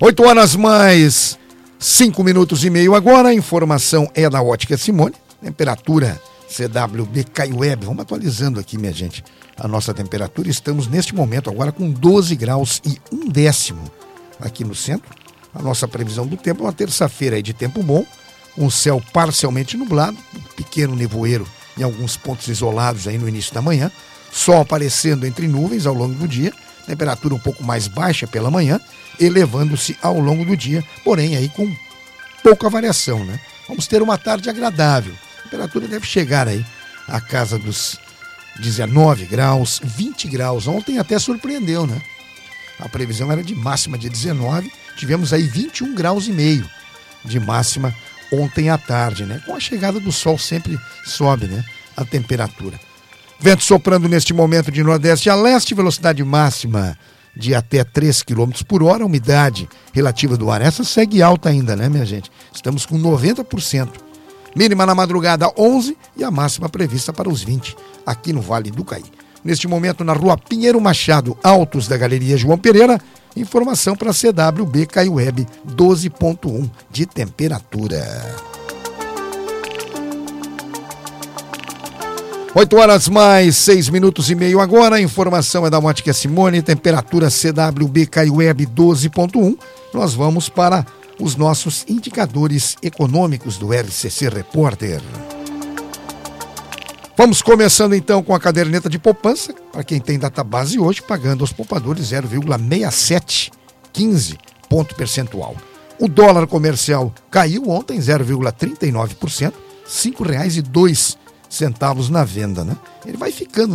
8 horas mais 5 minutos e meio agora. A informação é da Ótica Simone. Temperatura CWB Caio Web. Vamos atualizando aqui, minha gente, a nossa temperatura. Estamos neste momento agora com 12 graus e 1 décimo aqui no centro. A nossa previsão do tempo é uma terça-feira aí de tempo bom, um céu parcialmente nublado, um pequeno nevoeiro em alguns pontos isolados aí no início da manhã, sol aparecendo entre nuvens ao longo do dia, temperatura um pouco mais baixa pela manhã, elevando-se ao longo do dia, porém aí com pouca variação, né? Vamos ter uma tarde agradável, a temperatura deve chegar aí à casa dos 19 graus, 20 graus, ontem até surpreendeu, né? A previsão era de máxima de 19, tivemos aí 21 graus e meio de máxima ontem à tarde, né? Com a chegada do sol sempre sobe, né? A temperatura. Vento soprando neste momento de nordeste a leste, velocidade máxima de até 3 km por hora, umidade relativa do ar. Essa segue alta ainda, né, minha gente? Estamos com 90%. Mínima na madrugada 11 e a máxima prevista para os 20 aqui no Vale do Caí. Neste momento na rua Pinheiro Machado, altos da Galeria João Pereira, informação para CWB Caio Web, 12,1 de temperatura. 8 horas mais 6 minutos e meio agora, a informação é da Ótica Simone, temperatura CWB Caio Web 12,1. Nós vamos para os nossos indicadores econômicos do RCC Repórter. Vamos começando então com a caderneta de poupança, para quem tem data base hoje, pagando aos poupadores 0,6715 ponto percentual. O dólar comercial caiu ontem 0,39%, R$ 5,02 na venda, né? Ele vai ficando